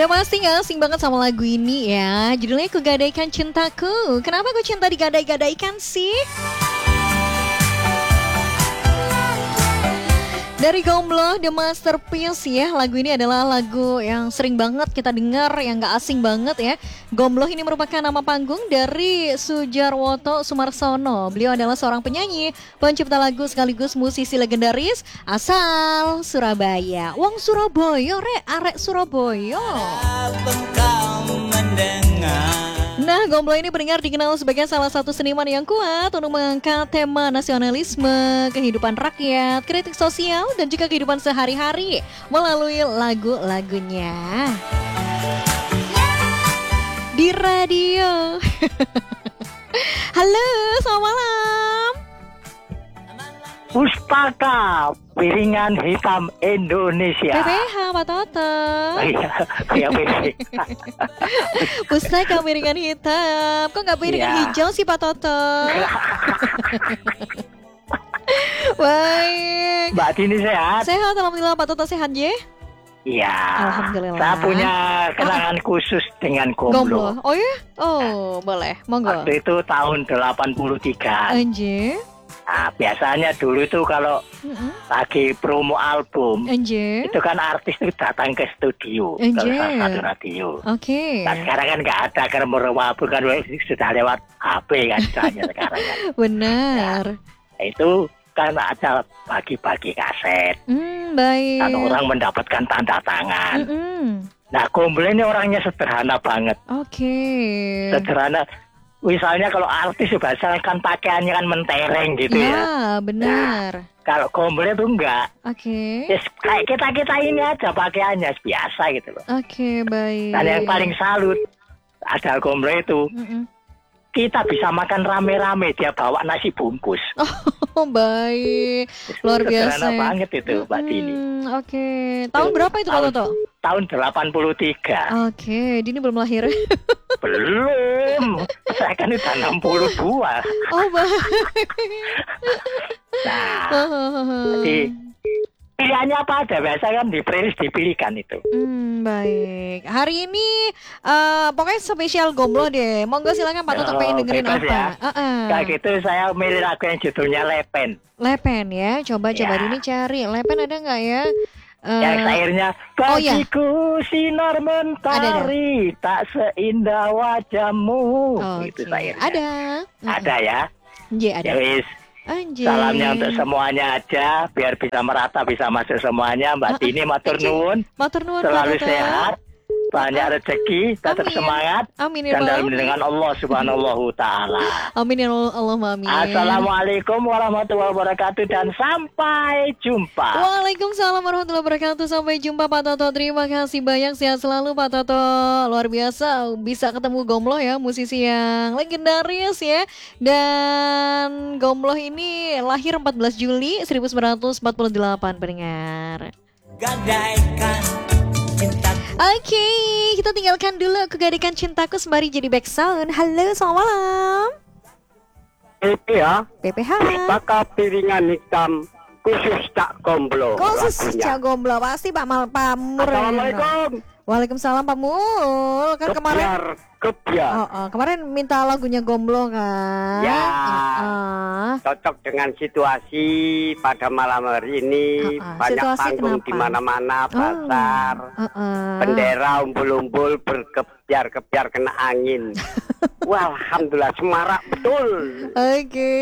Udah pasti gak asing banget sama lagu ini ya. Judulnya Ku Gadaikan Cintaku. Kenapa kok cinta digadai-gadaikan sih? Dari Gombloh, The Masterpiece ya. Lagu ini adalah lagu yang sering banget kita dengar, yang gak asing banget ya. Gombloh ini merupakan nama panggung dari Sujarwoto Sumarsono. Beliau adalah seorang penyanyi, pencipta lagu sekaligus musisi legendaris asal Surabaya. Wong Surabaya, arek Surabaya. Nah, Gombloh ini pendengar dikenal sebagai salah satu seniman yang kuat untuk mengangkat tema nasionalisme, kehidupan rakyat, kritik sosial, dan juga kehidupan sehari-hari melalui lagu-lagunya. Di radio. Halo, selamat malam. Pustaka Piringan Hitam Indonesia. PPH Pak Toto. Iya, kayak PPH. Pustaka Piringan Hitam. Kok nggak piringan hijau sih Pak Toto? Baik. Mbak Dini sehat? Sehat, alhamdulillah. Pak Toto sehat ya? Iya. Alhamdulillah. Saya punya kenangan khusus dengan Gombloh. Oh ya? Oh, boleh. Monggo. Waktu itu tahun 83. Anjir. Nah, biasanya dulu itu kalau lagi promo album, Anjir. itu kan artis itu datang ke studio, ke salah satu radio. Oke. Nah, sekarang kan nggak ada, karena promo album kan sudah lewat HP kan misalnya sekarang kan. Benar. Nah, itu kan ada bagi-bagi kaset. Baik. Dan orang mendapatkan tanda tangan. Nah, Gombloh ini orangnya sederhana banget. Oke. Sederhana. Misalnya kalau artis biasanya kan pakaiannya kan mentereng gitu ya. Ya, benar. Nah, kalau Gombloh itu enggak. Oke. Yes, kayak kita ini aja pakaiannya biasa gitu loh. Oke, baik. Dan yang paling salut ada Gombloh itu. Kita bisa makan rame-rame, dia bawa nasi bungkus. Oh, baik. Luar biasa. Sederhana banget itu, Mbak Dini. Oke. Tahun berapa itu Pak Toto? Tahun 83. Oke, Dini belum lahir. Belum. Saya kan udah 62. Oh, baik. Nah, jadi pilihannya apa aja? Biasa kan di playlist dipilihkan itu. Baik. Hari ini pokoknya spesial Gombloh deh. Monggo silakan Pak Toto pengen dengerin apa? Ya. Kayak gitu saya milih lagu yang judulnya Lepen. Lepen ya. Coba Dini cari. Lepen ada nggak ya? Yang akhirnya bagiku sinar mentari tak seindah wajahmu. Itu akhirnya. Ada ya. Iya, ada. Ya wis. Anjir. Salamnya untuk semuanya aja, biar bisa merata, bisa masuk semuanya. Mbak Dini matur nuwun. Matur nuwun, selalu sehat, banyak rezeki, tetap semangat. Amin ya. Dan dalam dengan Allah Subhanahu Ta'ala. Amin ya Allah, amin. Assalamualaikum warahmatullahi wabarakatuh dan sampai jumpa. Waalaikumsalam warahmatullahi wabarakatuh. Sampai jumpa Pak Toto. Terima kasih banyak, sehat selalu Pak Toto. Luar biasa bisa ketemu Gombloh ya, musisi yang legendaris ya. Dan Gombloh ini lahir 14 Juli 1948 pendengar. Gadaikan cintaku. Oke, kita tinggalkan dulu Ku Gadaikan Cintaku sembari jadi back sound. Halo, selamat malam. PPH Pustaka Piringan Hitam khusus Cak Gombloh. Khusus Cak Gombloh pasti Pak Pamur. Assalamualaikum. Waalaikumsalam Pak Mul. Kan kemarin kemarin minta lagunya Gombloh kan? Ya. Cocok dengan situasi pada malam hari ini. Banyak Situasi panggung di mana-mana, pasar. Bendera umbul-umbul berkebyar-kebyar kena angin. Wah, alhamdulillah semarak betul. Oke.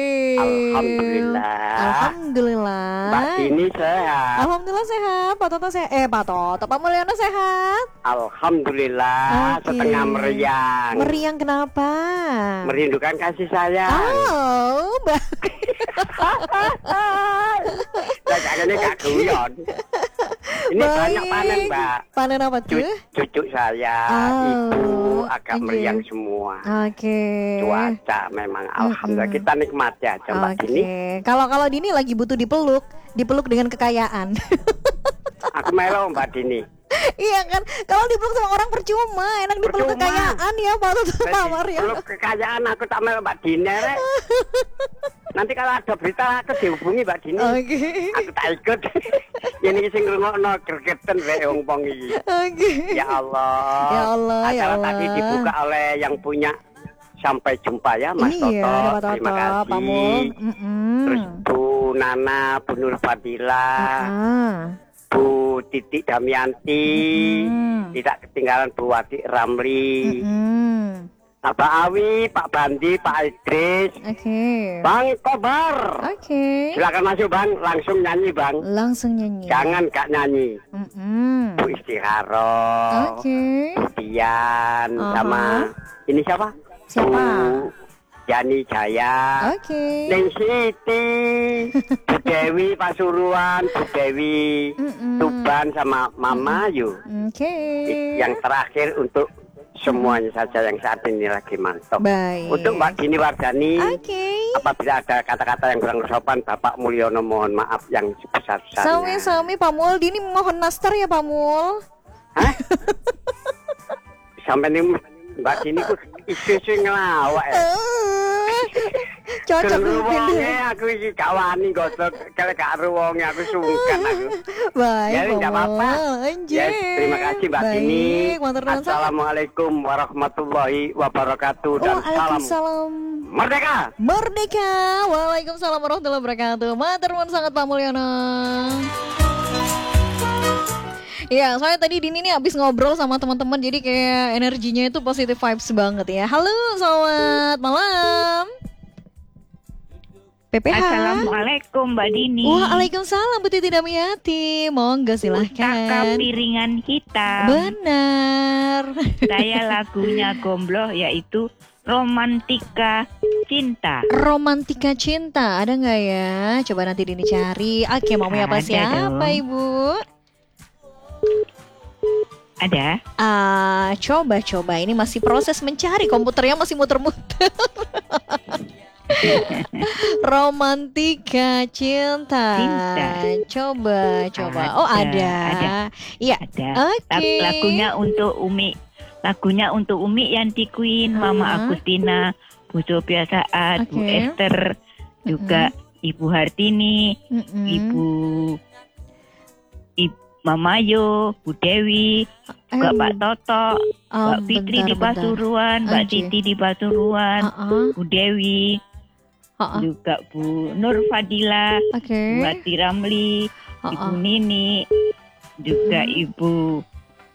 Alhamdulillah. Mbak Dini sehat. Alhamdulillah sehat. Pak Toto sehat. Pak Toto, Pak Mulyono sehat. Alhamdulillah. Setengah meriang. Meriang kenapa? Merindukan kasih sayang. Oh, Ini Kak Guyon. Ini banyak panen, Mbak. Panen apa tuh? Cucu saya, ibu agak meriang semua. Oke. Cuaca memang alhamdulillah kita nikmati aja Mbak Dini. Kalau Dini lagi butuh dipeluk dengan kekayaan. Aku melo Mbak Dini. Iya kan, kalau dipeluk sama orang percuma, enak dipeluk kekayaan ya Pak Mario. Peluk kekayaan aku tak melo Mbak Dini. Nanti kalau ada berita aku dihubungi Mbak Dini. Oke. Aku tak ikut. Ini sing ngrungokno gregeten wae wong iki. Oke. Ya Allah. Ya Allah, ya Acara Allah. tadi dibuka oleh yang punya. Sampai jumpa ya Mas Toto. Iya, Pak Toto, Terima kasih. Pak Mul. Terus Bu Nana, Bu Nur Fadila, Ah. Bu Titik Damianti, tidak ketinggalan Bu Wati Ramli, Pak Awi, Pak Bandi, Pak Idris, Oke. Bang Kobar. Oke. Silakan masuk Bang, langsung nyanyi Bang. Langsung nyanyi. Jangan gak nyanyi. Bu Istiharo, Oke. Bu Dian, sama ini siapa? Siapa? Bu Yani Jaya. Oke. Neng Siti, Bu Dewi Pasuruan, Bu Dewi Tuban sama Mama Yu. Oke. Yang terakhir untuk semuanya saja yang saat ini lagi mantap. Baik. Untuk Mbak Dini Wardani, Oke. apabila ada kata-kata yang kurang sopan, Bapak Mulyono mohon maaf yang sebesar-besarnya. Sami-sami Pak Mul, Dini mohon nastar ya Pak Mul. Hah? Sampai nih Mbak Dini ku isu-isu ngelawak ya. Cocok Ruwonge pilih. aku iki gak wani gosok kalau gak ruwonge aku sungkan aku. Baik, Ya, Pak nggak apa-apa. Mul. Anjir. Ya, terima kasih Mbak Dini. Baik, matur nuwun sangat. Assalamualaikum warahmatullahi wabarakatuh dan salam Waalaikumsalam. merdeka. Merdeka. Waalaikumsalam warahmatullahi wabarakatuh. Matur nuwun sangat Pak Mulyono. Ya, soalnya tadi Dini nih abis ngobrol sama teman-teman, jadi kayak energinya itu positive vibes banget ya. Halo, selamat malam. PPH. Assalamualaikum Mbak Dini. Waalaikumsalam Bu Titi Damiati. Monggo Pustaka silahkan. piringan hitam. Benar. Saya lagunya Gombloh yaitu Romantika Cinta. Romantika cinta ada nggak ya? Coba nanti Dini cari. Oke, mau apa Ada siapa dong. Ibu? Ada? Coba. Ini masih proses mencari, komputernya masih muter-muter. Romantika cinta. Coba. Oh, ada. Iya. Ada. Oke. Lagunya untuk Umi Yanti Queen, Mama Agustina, Bu Sophia Saad, Bu Oke. Esther, juga Ibu Hartini, Ibu Mama Yo, Bu Dewi, juga Pak Toto, Mbak Fitri di Pasuruan, Mbak Anjir. Titi di Pasuruan, Bu Dewi, juga Bu Nur Fadila, Oke. Bu Hati Ramli, Ibu Nini, juga Ibu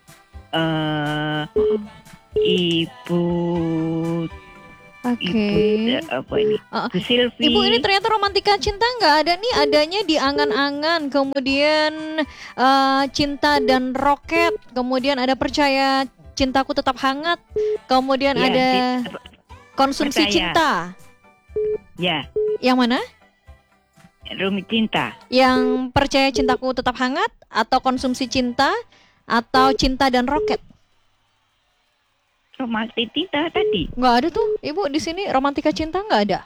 Oke. apa ini? Bu Silvi. Ibu, ini ternyata romantika cinta nggak ada nih, adanya di angan-angan, kemudian cinta dan roket, kemudian ada percaya cintaku tetap hangat, kemudian Ya, ada konsumsi percaya. cinta. Ya, Yang mana? Rumit Cinta. Yang percaya cintaku tetap hangat, atau konsumsi cinta, atau cinta dan roket? Romantis Cinta tadi. Nggak ada tuh, Ibu, di sini romantika cinta nggak ada.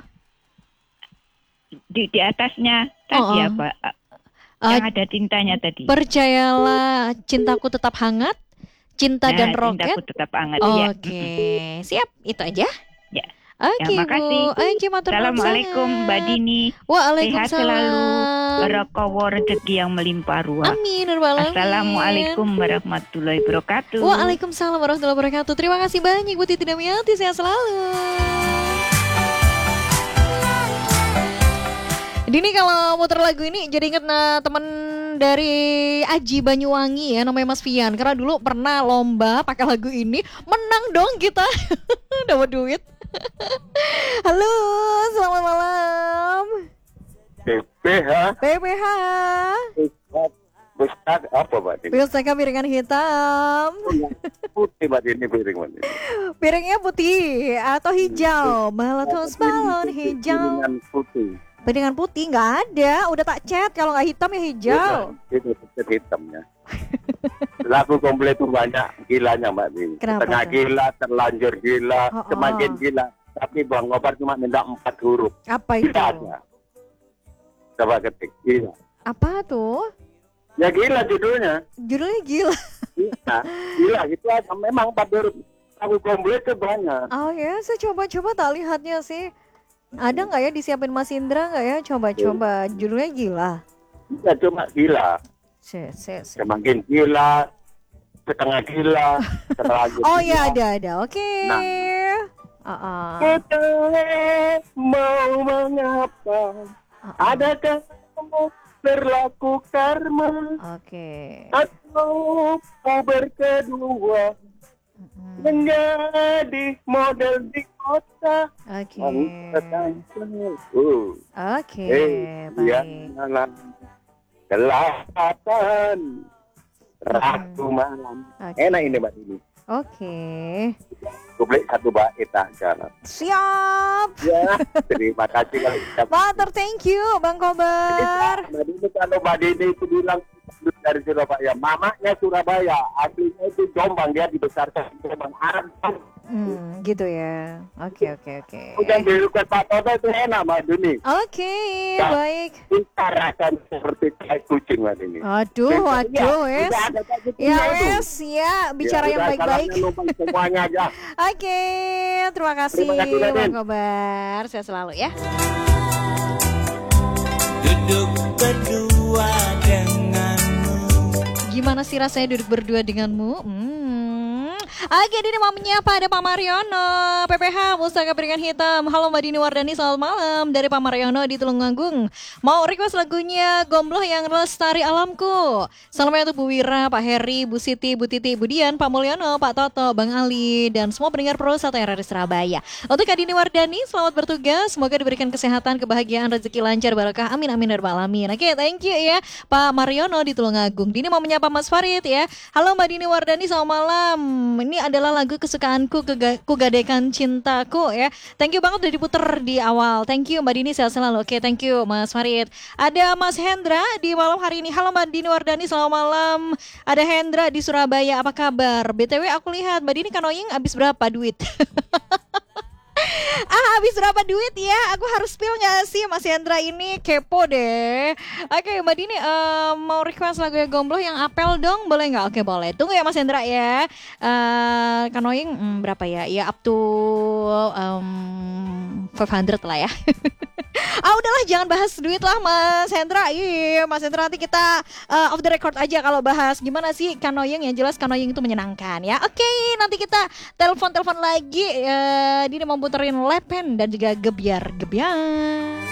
Di atasnya tadi Oh, oh. apa? Eh, Yang ada cintanya tadi. Percayalah cintaku tetap hangat, cinta dan roket. Cintaku tetap hangat ya. Oke, siap, itu aja. Ya. Oke, Ya, makasih. Bu. Oke, matur nuwun Assalamualaikum sangat. Mbak Dini. Waalaikumsalam. Sehat selalu. Barokah rezeki yang melimpah ruah. Amin, ya rabbal alamin. Assalamualaikum warahmatullahi wabarakatuh. Waalaikumsalam warahmatullahi wabarakatuh. Terima kasih banyak Bu Titi Damiati, sehat selalu. Dini kalau muter lagu ini jadi inget temen dari Aji Banyuwangi ya, namanya Mas Fian. Karena dulu pernah lomba pakai lagu ini, menang dong kita. Dapat duit. Halo, selamat malam. PPH. PPH. Ustaz apa Mbak Dini? Pustaka piringan hitam. Putih Mbak Dini piring Mbak Dini. Piringnya putih atau hijau? Meletus balon hijau. Piringan putih. Piringan putih nggak ada. Udah tak cat, kalau nggak hitam ya hijau. Itu hitamnya. Lagu komplit itu banyak gilanya Mbak Dini. Kenapa Setengah tuh? gila, terlanjur gila, Oh, oh. semakin gila. Tapi Bang Ngobar cuma minta 4 huruf. Apa itu? Tidak ada. Coba ketik gila. Apa tuh? Ya gila judulnya. Judulnya gila. Gila gitu aja. Memang 4 huruf. Lagu komplit itu banyak. Oh ya, saya coba tak lihatnya sih. Ada nggak ya disiapin Mas Indra nggak ya? Coba-coba judulnya Gila. Ya cuma gila. Semakin gila, setengah gila, setengah gila. Oh ya ada. Oke. Kita mau mengapa? Adakah kamu berlaku karma? Oke. Atau mau berkedua menjadi model di kota? Oke. Oke, baik. Kelahatan Ratu Malam. Enak ini Mbak Dini. Oke. Publik satu bait aja. Siap. Ya, terima kasih kalau kita. Matur, thank you Bang Kobar. Mbak Dini, kalau Mbak Dini itu bilang dari Surabaya, mamanya Surabaya, aslinya itu Jombang, dia dibesarkan di Jombang. Gitu ya. Oke. Udah dirukat Pak Toto itu enak Mbak Dini. Oke, baik. Kita rasakan seperti kayak kucing Mbak Dini. Aduh, wes. Ya wes, ya bicara yang baik-baik. Semuanya aja. Oke, terima kasih Bang Kobar. Saya selalu ya. Duduk berdua denganmu. Gimana sih rasanya duduk berdua denganmu? Oke, Dini mau menyapa ada Pak Mariono, PPH Pustaka Piringan Hitam. Halo Mbak Dini Wardani, selamat malam dari Pak Mariono di Tulungagung. Mau request lagunya Gombloh yang Lestari Alamku. Salamnya untuk Bu Wira, Pak Heri, Bu Siti, Bu Titi, Bu Dian, Pak Mulyono, Pak Toto, Bang Ali, dan semua pendengar Pro 1 RRI Surabaya. Untuk Kak Dini Wardani, selamat bertugas. Semoga diberikan kesehatan, kebahagiaan, rezeki lancar, barokah. Amin, amin, dan alamin. Oke, thank you ya Pak Mariono di Tulungagung. Dini mau menyapa Mas Farid ya. Halo Mbak Dini Wardani, selamat malam. Ini adalah lagu kesukaanku, Kugadekan Cintaku ya. Thank you banget udah diputer di awal. Thank you Mbak Dini, sehat selalu. Oke, thank you Mas Farid. Ada Mas Hendra di malam hari ini. Halo Mbak Dini Wardani, selamat malam. Ada Hendra di Surabaya, apa kabar? BTW aku lihat Mbak Dini kanoying habis berapa duit? Habis berapa duit ya? Aku harus spill gak sih Mas Hendra ini? Kepo deh. Oke Mbak Dini mau request lagu Gombloh yang apel dong, boleh gak? Oke boleh. Tunggu ya Mas Hendra ya. Kanoing berapa ya? Ya up to 500 lah ya. Udahlah jangan bahas duit lah Mas Hendra. Iya Mas Hendra, nanti kita off the record aja kalau bahas gimana sih kanoying. Yang jelas kanoying itu menyenangkan ya. Oke, nanti kita telepon lagi. Dini mau puterin Lepen dan juga Gebiar.